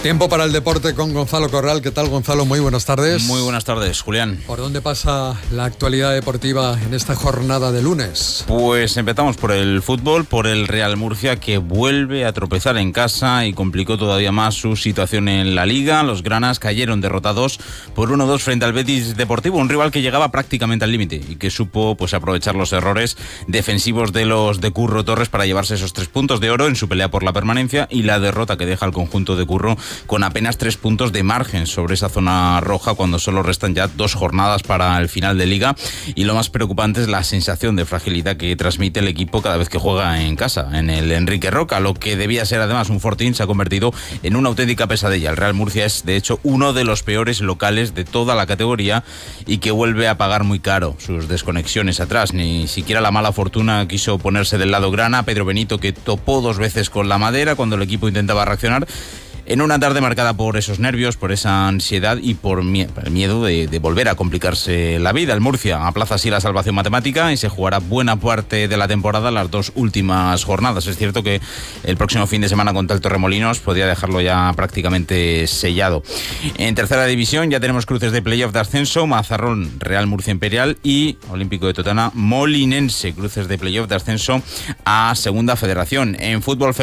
Tiempo para el deporte con Gonzalo Corral. ¿Qué tal, Gonzalo? Muy buenas tardes. Muy buenas tardes, Julián. ¿Por dónde pasa la actualidad deportiva en esta jornada de lunes? Pues empezamos por el fútbol, por el Real Murcia, que vuelve a tropezar en casa y complicó todavía más su situación en la Liga. Los granas cayeron derrotados por 1-2 frente al Betis Deportivo, un rival que llegaba prácticamente al límite y que supo aprovechar los errores defensivos de los de Curro Torres para llevarse esos 3 puntos de oro en su pelea por la permanencia, y la derrota que deja al conjunto de Curro con apenas 3 puntos de margen sobre esa zona roja cuando solo restan ya 2 jornadas para el final de Liga. Y lo más preocupante es la sensación de fragilidad que transmite el equipo cada vez que juega en casa, en el Enrique Roca. Lo que debía ser además un fortín se ha convertido en una auténtica pesadilla. El Real Murcia es de hecho uno de los peores locales de toda la categoría y que vuelve a pagar muy caro sus desconexiones atrás. Ni siquiera la mala fortuna quiso ponerse del lado grana. Pedro Benito, que topó 2 veces con la madera cuando el equipo intentaba reaccionar, en una tarde marcada por esos nervios, por esa ansiedad y por el miedo de volver a complicarse la vida. El Murcia aplaza así la salvación matemática y se jugará buena parte de la temporada las 2 últimas jornadas. Es cierto que el próximo fin de semana contra el Torremolinos podría dejarlo ya prácticamente sellado. En tercera división ya tenemos cruces de playoff de ascenso: Mazarrón, Real Murcia Imperial, y Olímpico de Totana Molinense, cruces de playoff de ascenso a Segunda Federación. En fútbol